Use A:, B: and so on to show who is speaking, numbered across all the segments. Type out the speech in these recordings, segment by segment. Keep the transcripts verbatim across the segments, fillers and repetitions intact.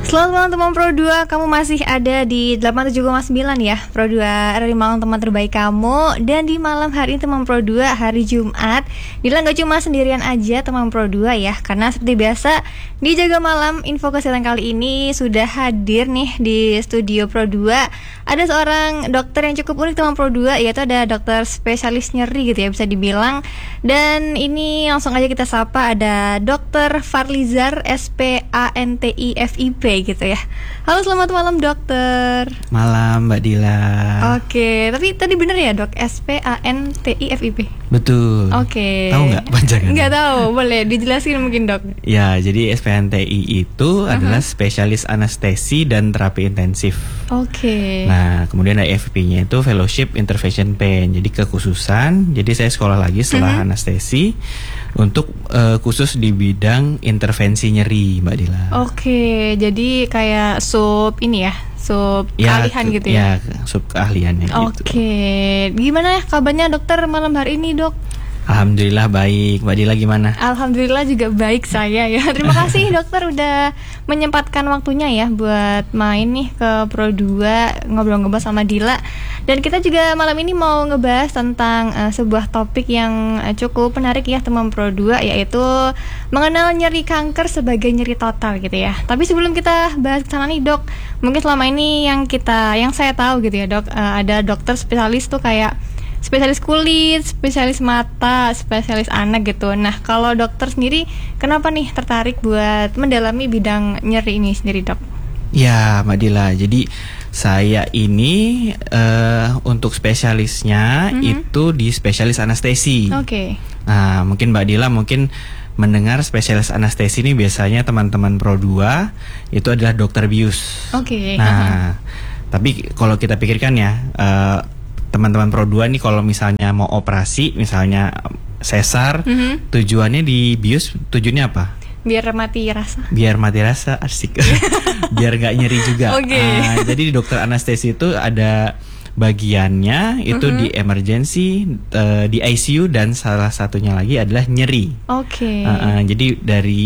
A: Selamat malam teman Pro dua, kamu masih ada di delapan puluh tujuh koma sembilan ya Pro dua, dari malam teman terbaik kamu. Dan di malam hari ini teman Pro dua, hari Jumat, Dila gak cuma sendirian aja teman Pro dua ya. Karena seperti biasa di Jaga Malam, info kesehatan kali ini sudah hadir nih di studio Pro dua. Ada seorang dokter yang cukup unik teman Pro dua, yaitu ada dokter spesialis nyeri gitu ya bisa dibilang. Dan ini langsung aja kita sapa, ada dokter Farlizar S P A N T I F I P gitu ya. Halo, selamat malam dokter.
B: Malam Mbak Dila.
A: Oke, tapi tadi bener ya dok, S P A N T I F I P?
B: Betul.
A: Oke.
B: Tahu nggak panjangannya?
A: Nggak tahu, boleh dijelasin mungkin dok.
B: Ya, jadi S P A N T I itu uh-huh. adalah spesialis anestesi dan terapi intensif.
A: Oke.
B: Nah, kemudian ada F I P-nya itu Fellowship Intervention Pain, jadi kekhususan. Jadi saya sekolah lagi setelah uh-huh. anestesi untuk uh, khusus di bidang intervensi nyeri, Mbak Dila.
A: Oke, jadi kayak sub ini ya, sub
B: ya,
A: keahlian gitu ya?
B: Ya, sub keahliannya gitu.
A: Oke, gimana ya kabarnya dokter malam hari ini dok?
B: Alhamdulillah baik, Mbak Dila gimana?
A: Alhamdulillah juga baik saya ya. Terima kasih dokter udah menyempatkan waktunya ya buat main nih ke Pro dua, ngobrol-ngobrol sama Dila. Dan kita juga malam ini mau ngebahas tentang uh, sebuah topik yang uh, cukup menarik ya teman Pro dua, yaitu mengenal nyeri kanker sebagai nyeri total gitu ya. Tapi sebelum kita bahas kesana nih dok, mungkin selama ini yang kita, yang saya tahu gitu ya dok, uh, ada dokter spesialis tuh kayak spesialis kulit, spesialis mata, spesialis anak gitu. Nah, kalau dokter sendiri, kenapa nih tertarik buat mendalami bidang nyeri ini sendiri, dok?
B: Ya, Mbak Dila. Jadi saya ini uh, untuk spesialisnya mm-hmm. itu di spesialis anestesi.
A: Oke. Okay.
B: Nah, mungkin Mbak Dila mungkin mendengar spesialis anestesi ini biasanya teman-teman Pro dua itu adalah dokter bius.
A: Oke. Okay.
B: Nah,
A: uh-huh.
B: tapi kalau kita pikirkan ya. Uh, teman-teman Pro dua nih kalau misalnya mau operasi, misalnya sesar, mm-hmm. tujuannya di bius, tujuannya apa?
A: Biar mati rasa.
B: Biar mati rasa, asik. Biar nggak nyeri juga.
A: Okay.
B: Uh, jadi di dokter anestesi itu ada bagiannya itu mm-hmm. di emergency, uh, di I C U, dan salah satunya lagi adalah nyeri.
A: Oke. Okay.
B: Uh, uh, jadi dari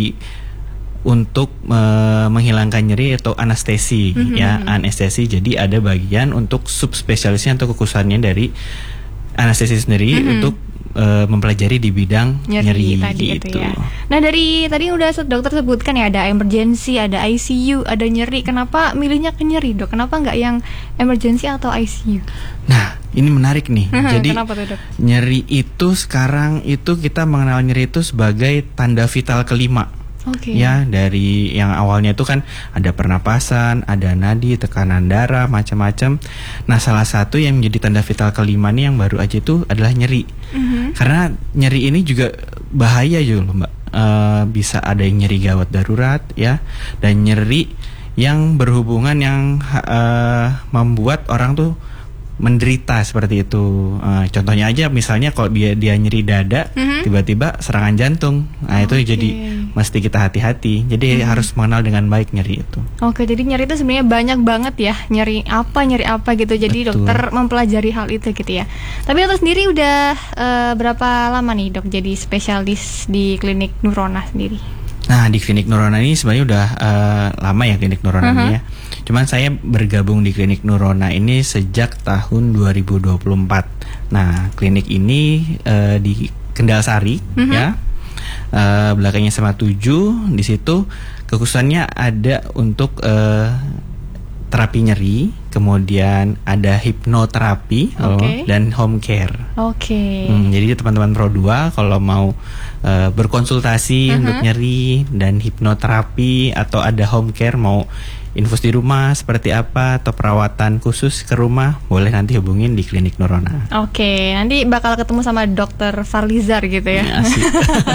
B: untuk uh, menghilangkan nyeri atau anestesi mm-hmm. ya anestesi, jadi ada bagian untuk subspesialisnya atau kekhususannya dari anestesi sendiri mm-hmm. untuk uh, mempelajari di bidang nyeri, nyeri
A: tadi
B: gitu.
A: Itu ya. Nah dari tadi udah dokter sebutkan ya, ada emergency, ada I C U, ada nyeri. Kenapa milihnya ke nyeri dok? Kenapa nggak yang emergency atau I C U?
B: Nah ini menarik nih. Jadi
A: kenapa tuh, dok?
B: Nyeri itu sekarang itu kita mengenal nyeri itu sebagai tanda vital kelima.
A: Okay.
B: Ya, dari yang awalnya itu kan ada pernapasan, ada nadi, tekanan darah, macam-macam. Nah, salah satu yang menjadi tanda vital kelima nih yang baru aja itu adalah nyeri. Mm-hmm. Karena nyeri ini juga bahaya juga loh, Mbak. Uh, bisa ada yang nyeri gawat darurat ya, dan nyeri yang berhubungan yang uh, membuat orang tuh menderita seperti itu. Uh, contohnya aja misalnya kalau dia dia nyeri dada, mm-hmm. tiba-tiba serangan jantung. Nah, itu okay. jadi mesti kita hati-hati. Jadi mm-hmm. harus mengenal dengan baik nyeri itu.
A: Oke, okay, jadi nyeri itu sebenarnya banyak banget ya. Nyeri apa, nyeri apa gitu. Jadi betul. Dokter mempelajari hal itu gitu ya. Tapi dokter sendiri udah uh, berapa lama nih dok jadi spesialis di klinik Nurona sendiri?
B: Nah, di klinik Nurona ini sebenarnya udah uh, lama ya klinik Nurona uh-huh. ini ya. Cuman saya bergabung di klinik Nurona ini sejak tahun dua ribu dua puluh empat. Nah, klinik ini uh, di Kendalsari uh-huh. ya. Uh, belakangnya sama tujuh. Di situ kekhususannya ada untuk uh, terapi nyeri, kemudian ada hipnoterapi okay. dan home care.
A: Oke. Okay.
B: Hmm, jadi teman-teman Pro dua kalau mau uh, berkonsultasi uh-huh. untuk nyeri dan hipnoterapi atau ada home care, mau infus di rumah seperti apa atau perawatan khusus ke rumah, boleh nanti hubungin di klinik Nurona.
A: Oke, nanti bakal ketemu sama dokter Farlizar gitu ya.
B: Ya asik.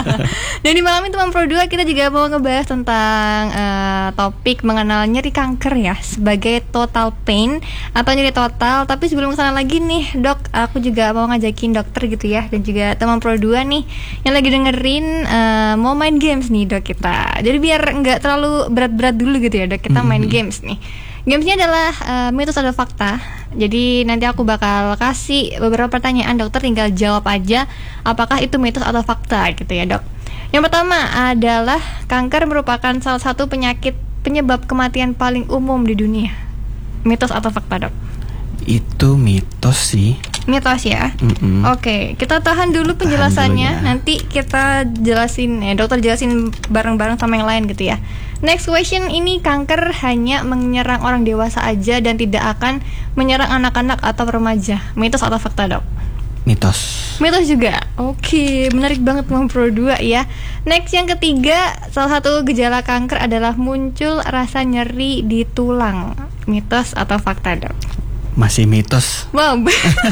A: Dan di malam ini teman Pro dua kita juga mau ngebahas tentang uh, topik mengenal nyeri kanker ya, sebagai total pain atau nyeri total. Tapi sebelum kesana lagi nih dok, aku juga mau ngajakin dokter gitu ya, dan juga teman Pro dua nih yang lagi dengerin uh, mau main games nih dok kita. Jadi biar nggak terlalu berat-berat dulu gitu ya dok, kita main games nih. Gamesnya adalah uh, mitos atau fakta. Jadi nanti aku bakal kasih beberapa pertanyaan, dokter tinggal jawab aja apakah itu mitos atau fakta gitu ya dok. Yang pertama adalah kanker merupakan salah satu penyakit penyebab kematian paling umum di dunia? Mitos atau fakta, Dok?
B: Itu mitos sih.
A: Mitos ya.
B: Mm-mm.
A: Oke, kita tahan dulu penjelasannya.
B: Tahan dulu ya.
A: Nanti kita jelasin, ya dokter jelasin bareng-bareng sama yang lain gitu ya. Next question, ini kanker hanya menyerang orang dewasa aja dan tidak akan menyerang anak-anak atau remaja. Mitos atau fakta, Dok?
B: Mitos.
A: Mitos juga. Oke, menarik banget Bang Pro dua ya. Next yang ketiga, salah satu gejala kanker adalah muncul rasa nyeri di tulang. Mitos atau fakta, Dok?
B: Masih mitos.
A: Wow,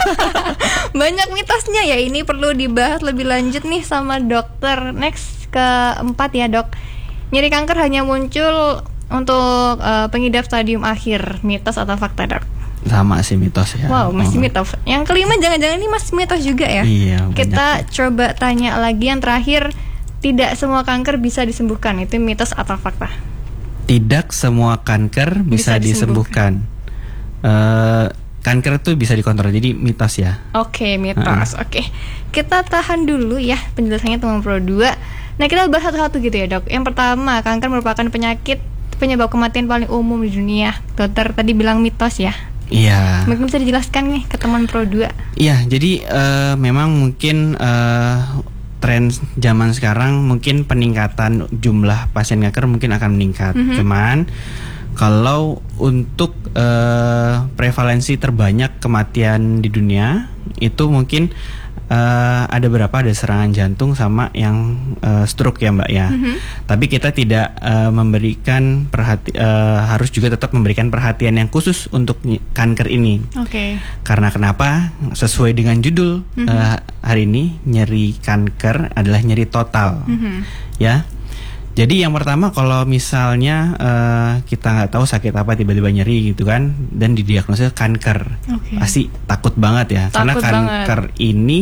A: banyak mitosnya ya. Ini perlu dibahas lebih lanjut nih sama dokter. Next keempat ya, Dok. Nyeri kanker hanya muncul untuk uh, pengidap stadium akhir. Mitos atau fakta, Dok?
B: Sama sih mitos ya.
A: Wow, masih
B: Oh.
A: mitos. Yang kelima jangan-jangan ini masih mitos juga ya.
B: Iya,
A: Kita
B: banyak.
A: coba tanya lagi yang terakhir. Tidak semua kanker bisa disembuhkan. Itu mitos atau fakta?
B: Tidak semua kanker
A: Bisa
B: bisa, disembuhkan. Eh, kanker tuh bisa dikontrol, jadi mitos ya.
A: Oke, mitos. Oke. Kita tahan dulu ya penjelasannya teman Pro dua. Nah, kita bahas satu-satu gitu ya, Dok. Yang pertama, kanker merupakan penyakit penyebab kematian paling umum di dunia. Dokter tadi bilang mitos ya.
B: Iya.
A: Mungkin bisa dijelaskan nih ke teman Pro dua.
B: Iya, jadi eh, memang mungkin eh, tren zaman sekarang mungkin peningkatan jumlah pasien kanker mungkin akan meningkat.
A: Mhm.
B: Cuman kalau untuk eh, prevalensi terbanyak kematian di dunia itu mungkin eh, ada berapa, ada serangan jantung sama yang eh, stroke ya Mbak ya.
A: Mhm.
B: Tapi kita tidak eh, memberikan perhati eh, harus juga tetap memberikan perhatian yang khusus untuk ny- kanker ini.
A: Oke.
B: Karena kenapa? Sesuai dengan judul
A: Mhm.
B: eh, hari ini, nyeri kanker adalah nyeri total.
A: Mhm.
B: Ya. Jadi yang pertama, kalau misalnya eh, kita nggak tahu sakit apa tiba-tiba nyeri gitu kan, dan didiagnosis kanker,
A: Oke.
B: pasti takut banget ya. Karena
A: Takut
B: kanker
A: banget.
B: ini